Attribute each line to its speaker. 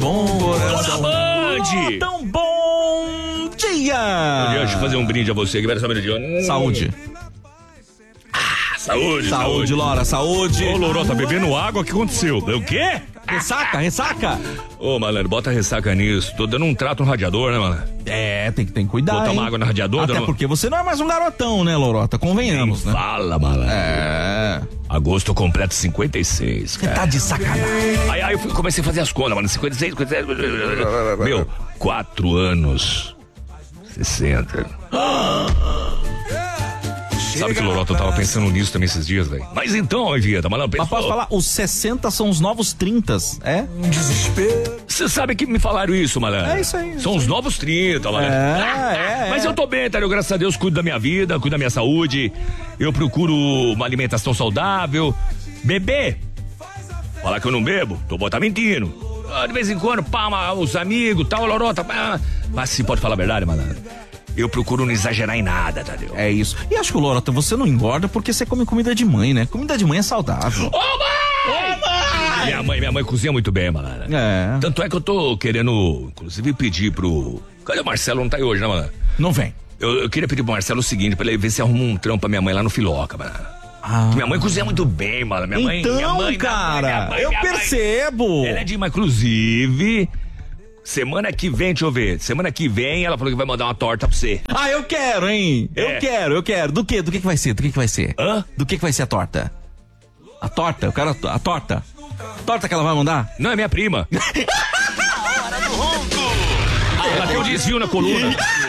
Speaker 1: bom coração.
Speaker 2: Band!
Speaker 1: Tão bom dia!
Speaker 2: Deixa eu fazer um brinde a você aqui,
Speaker 1: Saúde.
Speaker 2: Saúde,
Speaker 1: Lora, saúde.
Speaker 2: Ô, Loró, tá bebendo água? O que aconteceu? O quê?
Speaker 1: Ressaca?
Speaker 2: Ô, malandro, bota ressaca nisso. Tô dando um trato no radiador, né, malandro?
Speaker 1: É, tem que cuidar.
Speaker 2: Botar uma água no radiador.
Speaker 1: Até porque você não é mais um garotão, né, Lorota? Convenhamos, né?
Speaker 2: Fala, malandro.
Speaker 1: É.
Speaker 2: Agosto eu completo 56,
Speaker 1: Você
Speaker 2: cara.
Speaker 1: tá de sacanagem.
Speaker 2: Aí eu comecei a fazer as contas, mano. 56, 57. Meu, 4 anos. 60. Sabe que, Lorota, eu tava pensando nisso também esses dias, velho. Mas então, Vieta, malandro,
Speaker 1: Mas posso falar, os 60 são os novos 30, é?
Speaker 2: Desespero. Você sabe que me falaram isso, malandro?
Speaker 1: É isso aí.
Speaker 2: São os novos 30, malandro. Mas eu tô bem, tá? Eu, graças a Deus, cuido da minha vida, cuido da minha saúde. Eu procuro uma alimentação saudável. Beber. Falar que eu não bebo, tá mentindo. De vez em quando, pá, os amigos, tal, Lorota, pá. Mas se pode falar a verdade, malandro, eu procuro não exagerar em nada, Tadeu.
Speaker 1: É isso. E acho que, Lorota, você não engorda porque você come comida de mãe, né? Comida de mãe é saudável.
Speaker 2: Ô, mãe! Minha mãe cozinha muito bem, malandro.
Speaker 1: É.
Speaker 2: Tanto é que eu tô querendo, inclusive, pedir pro... Cadê o Marcelo? Não tá aí hoje, né, malandro?
Speaker 1: Não vem.
Speaker 2: Eu queria pedir pro Marcelo o seguinte, pra ele ver se arruma um trampo pra minha mãe lá no Filoca, mano. Minha mãe cozinha muito bem, mano. Minha mãe,
Speaker 1: eu percebo.
Speaker 2: Ela é demais, inclusive... Semana que vem, deixa eu ver. Semana que vem ela falou que vai mandar uma torta pra você.
Speaker 1: Ah, eu quero, hein? Eu quero. Do que? Do que vai ser?
Speaker 2: Hã?
Speaker 1: Do que vai ser a torta? A torta? Eu quero a torta. Torta que ela vai mandar?
Speaker 2: Não, é minha prima.
Speaker 3: A hora do ronco.
Speaker 2: Ela tem um desvio na coluna.